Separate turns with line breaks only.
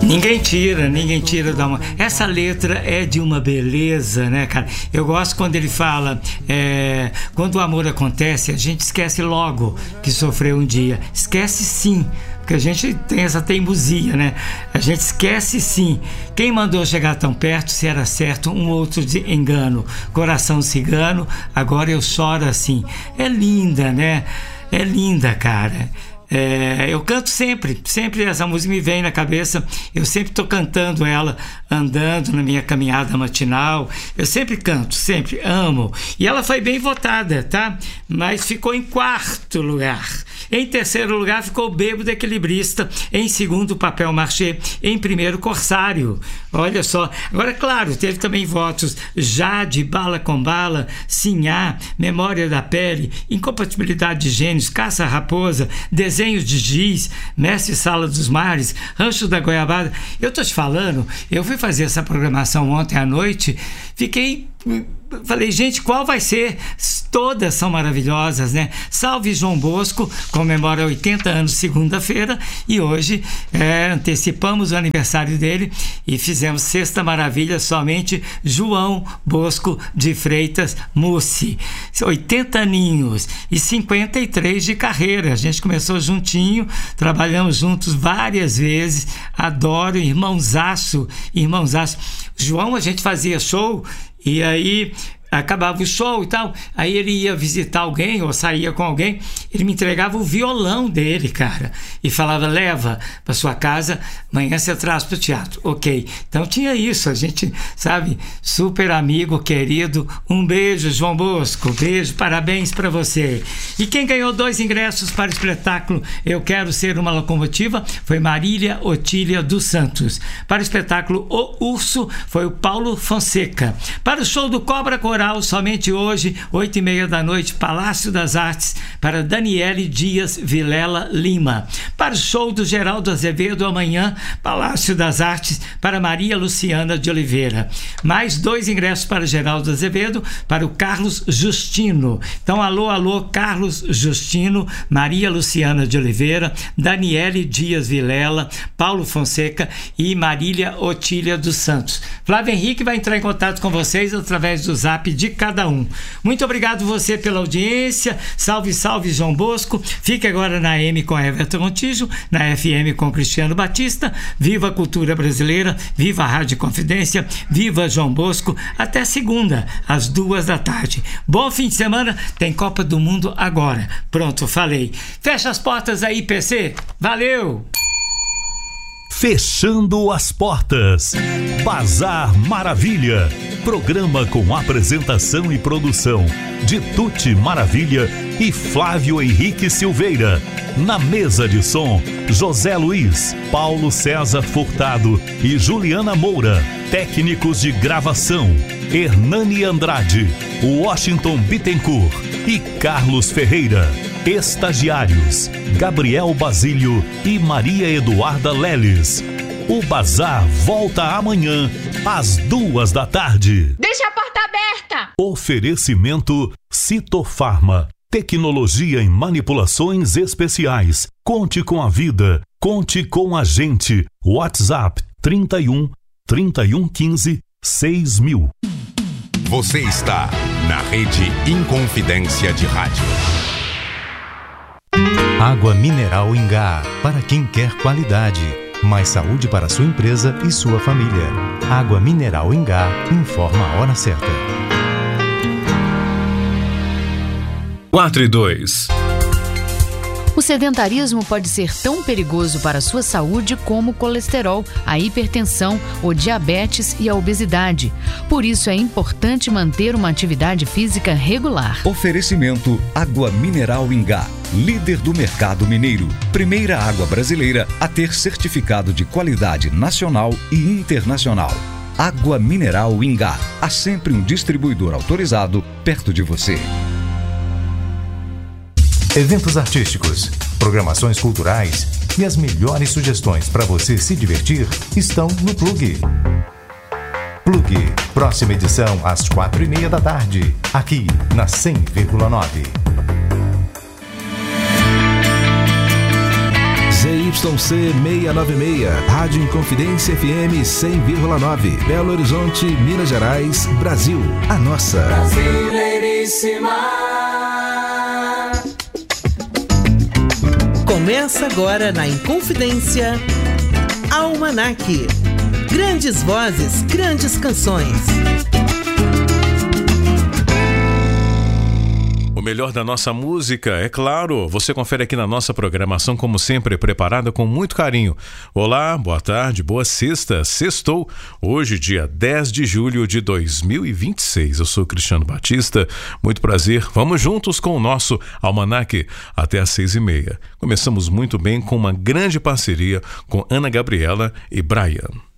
Ninguém tira da mão. Essa letra é de uma beleza, né, cara? Eu gosto quando ele fala, quando o amor acontece, a gente esquece logo que sofreu um dia. Esquece sim, porque a gente tem essa teimosia, né? A gente esquece sim. Quem mandou chegar tão perto, se era certo, um outro de engano. Coração cigano, agora eu choro assim. É linda, né? É linda, cara. Eu canto sempre essa música me vem na cabeça, eu sempre estou cantando ela, andando na minha caminhada matinal, eu sempre canto, sempre amo, e ela foi bem votada, tá? Mas ficou em 4º lugar. Em 3º lugar ficou Bêbado Equilibrista, em 2º Papel Machê, em 1º Corsário. Olha só, agora claro, teve também votos Jade, Bala com Bala, Sinhá, Memória da Pele, Incompatibilidade de Gênios, Caça Raposa, Desenhos de Giz, Mestre Sala dos Mares, Rancho da Goiabada. Eu tô te falando, eu fui fazer essa programação ontem à noite, falei, gente, qual vai ser? Todas são maravilhosas, né? Salve João Bosco, comemora 80 anos segunda-feira, e hoje antecipamos o aniversário dele e fizemos Sexta Maravilha somente João Bosco de Freitas Mussi. 80 aninhos e 53 de carreira. A gente começou juntinho, trabalhamos juntos várias vezes, adoro, irmãozaço. João, a gente fazia show e aí acabava o show e tal, aí ele ia visitar alguém ou saía com alguém, ele me entregava o violão dele, cara, e falava, leva para sua casa, amanhã você traz para o teatro. Ok, então tinha isso, a gente, sabe, super amigo, querido. Um beijo, João Bosco, beijo, parabéns para você. E quem ganhou 2 ingressos para o espetáculo Eu Quero Ser Uma Locomotiva foi Marília Otília dos Santos. Para o espetáculo O Urso foi o Paulo Fonseca. Para o show do Cobra Coral, somente hoje, 8h30 da noite, Palácio das Artes, para Daniele Dias Vilela Lima. Para o show do Geraldo Azevedo, amanhã, Palácio das Artes, para Maria Luciana de Oliveira. Mais 2 ingressos para Geraldo Azevedo, para o Carlos Justino. Então, alô, Carlos Justino, Maria Luciana de Oliveira, Daniele Dias Vilela, Paulo Fonseca e Marília Otília dos Santos. Flávio Henrique vai entrar em contato com vocês através do zap de cada um. Muito obrigado você pela audiência. Salve, salve João Bosco. Fique agora na AM com Everton Montijo, na FM com Cristiano Batista. Viva a cultura brasileira, viva a Rádio Confidência, viva João Bosco. Até segunda, às 14h. Bom fim de semana, tem Copa do Mundo agora. Pronto, falei. Fecha as portas aí, PC. Valeu!
Fechando as portas. Bazar Maravilha. Programa com apresentação e produção de Tuti Maravilha e Flávio Henrique Silveira. Na mesa de som, José Luiz, Paulo César Furtado e Juliana Moura. Técnicos de gravação, Hernani Andrade, Washington Bittencourt e Carlos Ferreira. Estagiários, Gabriel Basílio e Maria Eduarda Leles. O Bazar volta amanhã, às 14h.
Deixa a porta aberta!
Oferecimento Citofarma. Tecnologia em manipulações especiais. Conte com a vida. Conte com a gente. WhatsApp 31 3115 6000.
Você está na Rede Inconfidência de Rádio.
Água mineral Ingá, para quem quer qualidade. Mais saúde para sua empresa e sua família. Água mineral Ingá informa a hora certa.
4:02.
O sedentarismo pode ser tão perigoso para a sua saúde como o colesterol, a hipertensão, o diabetes e a obesidade. Por isso é importante manter uma atividade física regular.
Oferecimento Água Mineral Ingá, líder do mercado mineiro. Primeira água brasileira a ter certificado de qualidade nacional e internacional. Água Mineral Ingá. Há sempre um distribuidor autorizado perto de você.
Eventos artísticos, programações culturais e as melhores sugestões para você se divertir estão no Plug. Plug, próxima edição às 16h30, aqui na 100,9.
ZYC 696, Rádio Inconfidência FM 100,9, Belo Horizonte, Minas Gerais, Brasil. A nossa.
Brasileiríssima. Começa agora na Inconfidência, Almanac. Grandes vozes, grandes canções.
O melhor da nossa música, é claro, você confere aqui na nossa programação, como sempre, preparada com muito carinho. Olá, boa tarde, boa sexta, sextou, hoje dia 10 de julho de 2026. Eu sou Cristiano Batista, muito prazer, vamos juntos com o nosso Almanac até às 6h30. Começamos muito bem com uma grande parceria com Ana Gabriela e Brian.